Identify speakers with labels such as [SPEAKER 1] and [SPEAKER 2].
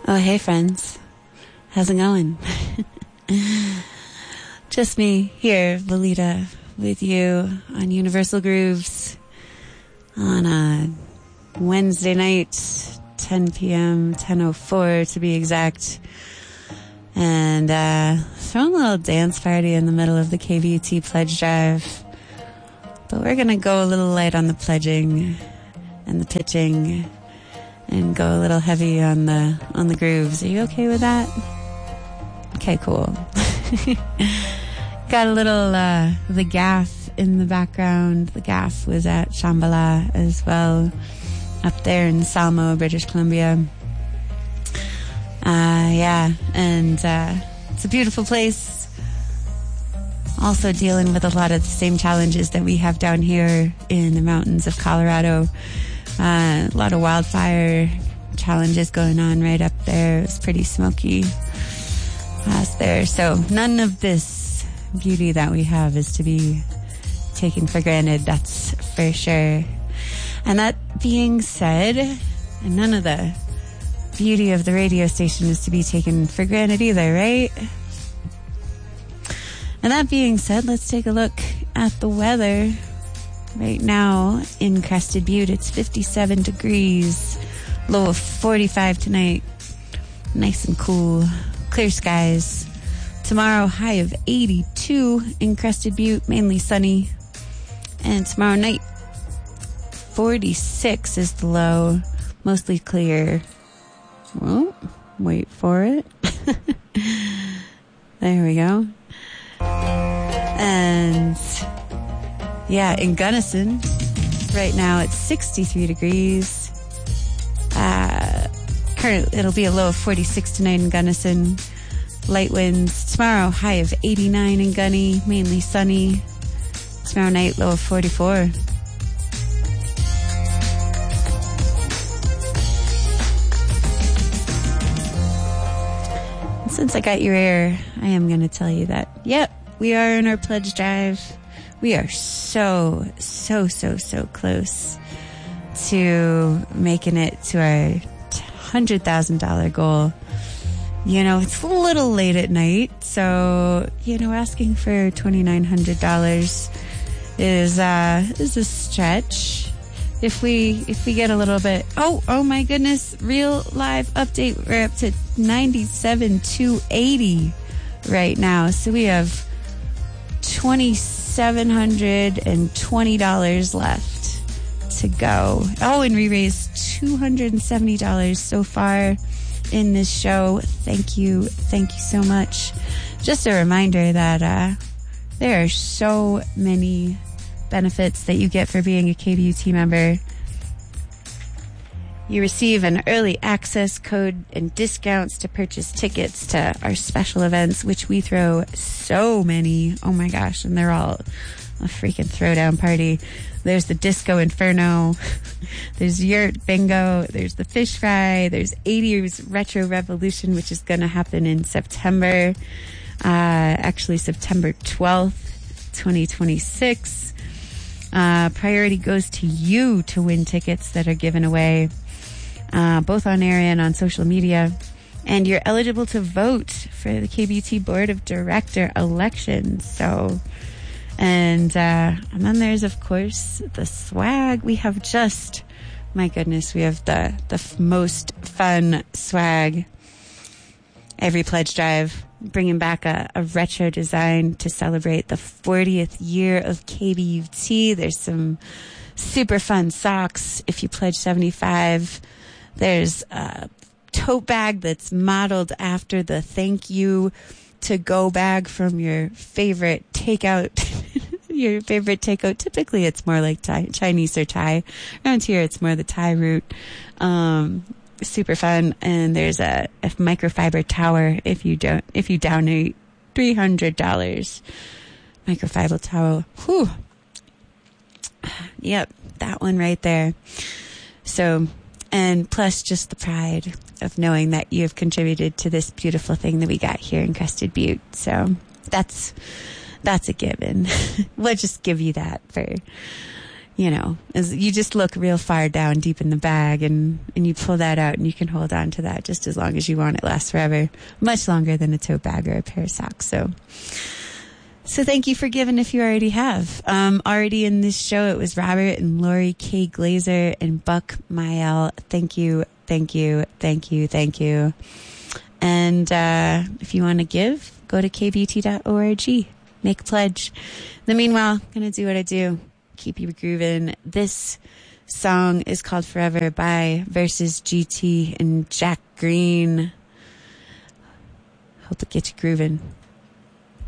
[SPEAKER 1] Oh, hey, friends. How's it going? Just me here, Lolita, with you on Universal Grooves on a Wednesday night, 10 p.m., 10:04 to be exact. And throwing a little dance party in the middle of the KBUT pledge drive. But we're going to go a little light on the pledging and the pitching and go a little heavy on the grooves. Are you okay with that? Okay, cool. Got a little the Gaff in the background. The Gaff was at Shambhala as well, up there in Salmo, British Columbia. And it's a beautiful place. Also dealing with a lot of the same challenges that we have down here in the mountains of Colorado. A lot of wildfire challenges going on right up there. It's pretty smoky past there. So none of this beauty that we have is to be taken for granted, that's for sure. And that being said, and none of the beauty of the radio station is to be taken for granted either, right? And that being said, let's take a look at the weather. Right now in Crested Butte, it's 57 degrees, low of 45 tonight. Nice and cool, clear skies. Tomorrow, high of 82 in Crested Butte, mainly sunny. And tomorrow night, 46 is the low, mostly clear. Well, wait for it. There we go. And yeah, in Gunnison, right now it's 63 degrees. Currently, it'll be a low of 46 tonight in Gunnison. Light winds. Tomorrow, high of 89 in Gunny, mainly sunny. Tomorrow night, low of 44. Since I got your ear, I am going to tell you that, yep, we are in our pledge drive. We are so close to making it to our $100,000 goal. You know, it's a little late at night, so, you know, asking for $2,900 is a stretch. If we get a little bit, oh my goodness, real live update, we're up to $97,280 right now. So we have $2,720 left to go. Oh, and we raised $270 so far in this show. Thank you so much. Just a reminder that there are so many benefits that you get for being a KBUT member. You receive an early access code and discounts to purchase tickets to our special events, which we throw so many. Oh my gosh, and they're all a freaking throwdown party. There's the Disco Inferno, there's Yurt Bingo, there's the Fish Fry, there's 80s Retro Revolution, which is going to happen in September, actually September 12th, 2026. Priority goes to you to win tickets that are given away, both on air and on social media. And you're eligible to vote for the KBUT Board of Director elections. So, and then there's, of course, the swag. We have just, my goodness, we have the most fun swag every pledge drive. Bringing back a retro design to celebrate the 40th year of KBUT. There's some super fun socks if you pledge 75. There's a tote bag that's modeled after the thank you to go bag from your favorite takeout. Your favorite takeout. Typically it's more like Chinese or Thai. Around here it's more the Thai route. Super fun. And there's a microfiber tower if you donate $300 microfiber towel. Whew. Yep, that one right there. So, and plus just the pride of knowing that you have contributed to this beautiful thing that we got here in Crested Butte. So that's a given. We'll just give you that for, you know, as you just look real far down deep in the bag and you pull that out and you can hold on to that just as long as you want. It lasts forever, much longer than a tote bag or a pair of socks. So thank you for giving if you already have. Already in this show, it was Robert and Lori K. Glazer and Buck Mael. Thank you, thank you, thank you, thank you. And if you want to give, go to kbt.org. Make a pledge. In the meanwhile, I'm going to do what I do. Keep you grooving. This song is called Forever by Versus GT and Jack Green. Hope it gets you grooving.